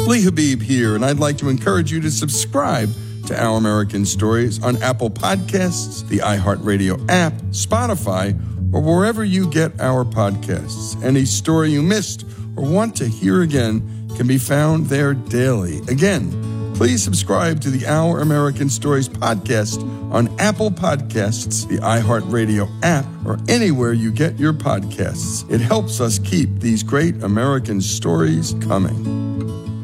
Lee Habib here, and I'd like to encourage you to subscribe to Our American Stories on Apple Podcasts, the iHeartRadio app, Spotify, or wherever you get our podcasts. Any story you missed or want to hear again can be found there daily. Again, please subscribe to the Our American Stories podcast on Apple Podcasts, the iHeartRadio app, or anywhere you get your podcasts. It helps us keep these great American stories coming.